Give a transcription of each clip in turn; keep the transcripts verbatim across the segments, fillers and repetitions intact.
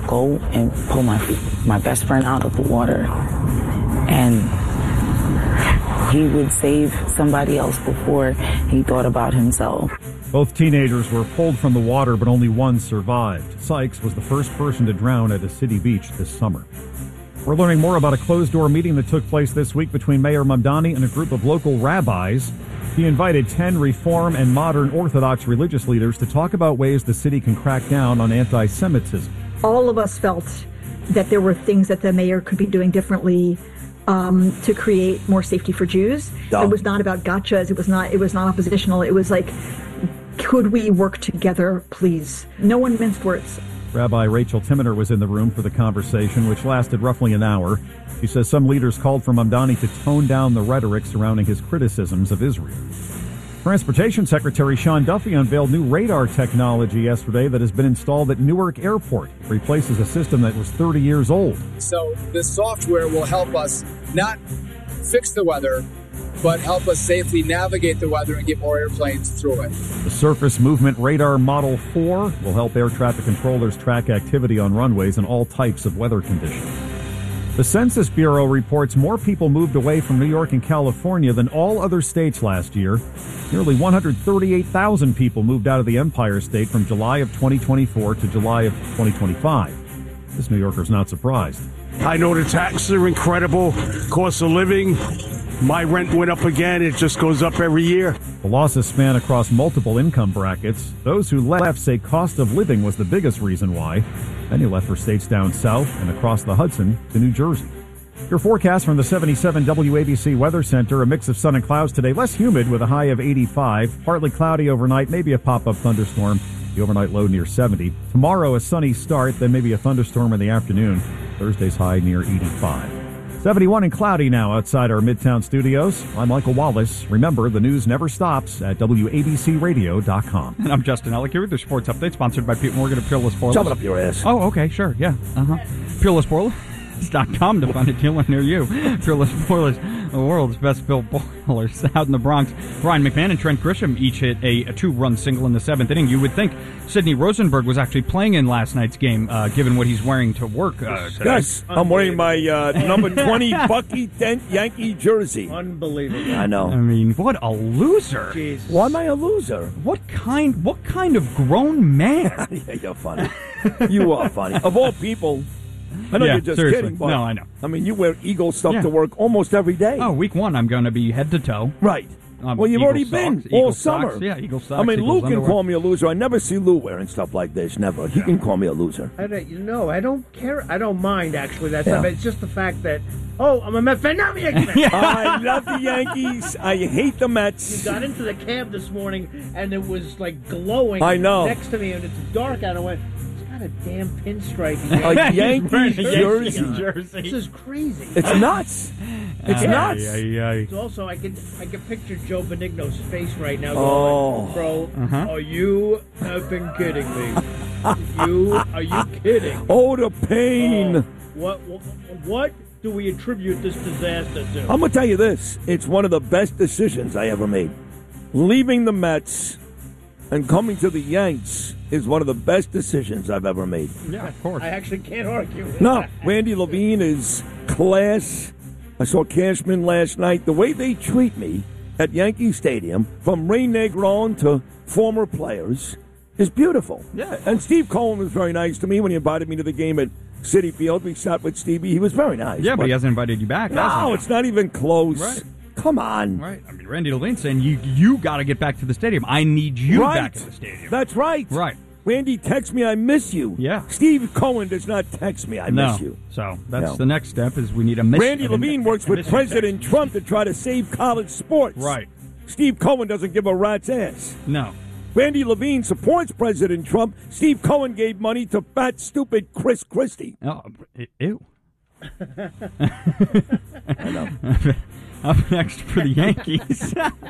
go and pull my my best friend out of the water, and he would save somebody else before he thought about himself. Both teenagers were pulled from the water, but only one survived. Sykes was the first person to drown at a city beach this summer. We're learning more about a closed-door meeting that took place this week between Mayor Mamdani and a group of local rabbis. He invited ten Reform and modern Orthodox religious leaders to talk about ways the city can crack down on anti-Semitism. All of us felt that there were things that the mayor could be doing differently um, to create more safety for Jews. Dumb. It was not about gotchas. It was not. It was not oppositional. It was like, could we work together, please? No one minced words. Rabbi Rachel Timmener was in the room for the conversation, which lasted roughly an hour. She says some leaders called for Mamdani to tone down the rhetoric surrounding his criticisms of Israel. Transportation Secretary Sean Duffy unveiled new radar technology yesterday that has been installed at Newark Airport. It replaces a system that was thirty years old. So this software will help us not fix the weather, but help us safely navigate the weather and get more airplanes through it. The Surface Movement Radar Model four will help air traffic controllers track activity on runways in all types of weather conditions. The Census Bureau reports more people moved away from New York and California than all other states last year. Nearly one hundred thirty-eight thousand people moved out of the Empire State from July of twenty twenty-four to July of twenty twenty-five. This New Yorker's not surprised. I know the taxes are incredible, cost of living. My rent went up again. It just goes up every year. The losses span across multiple income brackets. Those who left say cost of living was the biggest reason why. Many left for states down south and across the Hudson to New Jersey. Your forecast from the seventy-seven W A B C Weather Center, a mix of sun and clouds today. Less humid with a high of eighty-five. Partly cloudy overnight, maybe a pop-up thunderstorm. The overnight low near seventy. Tomorrow a sunny start, then maybe a thunderstorm in the afternoon. Thursday's high near eighty-five. seventy-one and cloudy now outside our Midtown studios. I'm Michael Wallace. Remember, the news never stops at W A B C radio dot com. And I'm Justin Ellick here with the Sports Update, sponsored by Pete Morgan of Peerless Spoilers. Shove it up your ass. Oh, okay, sure, yeah. Uh-huh. Peerless Spoilers dot com to find a dealer near you. Peerless Spoilers, the world's best built boilers out in the Bronx. Ryan McMahon and Trent Grisham each hit a, a two-run single in the seventh inning. You would think Sidney Rosenberg was actually playing in last night's game, uh, given what he's wearing to work uh, today. Yes, I'm wearing my uh, number twenty Bucky Dent Yankee jersey. Unbelievable. I know. I mean, what a loser. Jesus. Why am I a loser? What kind, what kind of grown man? Yeah, you're funny. You are funny. Of all people. I know yeah, you're just seriously. kidding, but no, I know. I mean, you wear Eagle stuff yeah. to work almost every day. Oh, week one, I'm going to be head to toe. Right. Um, well, you've Eagle already socks, been Eagle all socks, summer. Yeah, Eagle socks. I mean, Eagles Lou can underwear. call me a loser. I never see Lou wearing stuff like this. Never. He can call me a loser. I don't, you know, I don't care. I don't mind, actually, that Yeah. stuff. It's just the fact that, oh, I'm a Met fan. Now I'm a Yankee fan. I love the Yankees. I hate the Mets. You got into the cab this morning, and it was, like, glowing I know. next to me, and it's dark out. I went, it's got a damn pinstripe. A Yankee jersey. jersey. This is crazy. It's nuts. It's Ay, nuts. ay, ay. It's also, I can I can picture Joe Benigno's face right now. Oh. Going, bro, Uh-huh. are you effing kidding me? you are you kidding? Oh, the pain. Oh, what, what what do we attribute this disaster to? I'm going to tell you this. It's one of the best decisions I ever made. Leaving the Mets and coming to the Yanks is one of the best decisions I've ever made. Yeah, of course. I actually can't argue. No, Randy Levine is class. I saw Cashman last night. The way they treat me at Yankee Stadium, from Ray Negron to former players, is beautiful. Yeah. And Steve Cohen was very nice to me when he invited me to the game at Citi Field. We sat with Stevie. He was very nice. Yeah, but, but he hasn't invited you back, has No, he? it's not even close. Right. Come on. Right. I mean, Randy Levine saying you you got to get back to the stadium. I need you Right. back at the stadium. That's right. Right. Randy texts me, I miss you. Yeah. Steve Cohen does not text me, I no. miss you. So that's No. the next step is we need a miss. Randy Levine works with President Trump to try to save college sports. Right. Steve Cohen doesn't give a rat's ass. No. Randy Levine supports President Trump. Steve Cohen gave money to fat, stupid Chris Christie. Oh, ew. I know. Up next for the Yankees.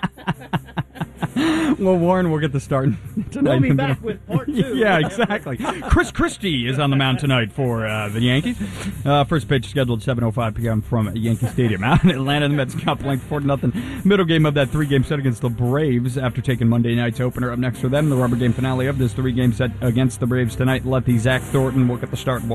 Well, Warren, we'll get the start tonight. We'll be back with part two. Yeah, exactly. Chris Christie is on the mound tonight for uh, the Yankees. Uh, first pitch scheduled seven oh five p.m. from Yankee Stadium. Out in Atlanta, the Mets got blanked four to nothing. Middle game of that three-game set against the Braves after taking Monday night's opener. Up next for them, the rubber game finale of this three-game set against the Braves tonight. Lefty Zach Thornton will get the start.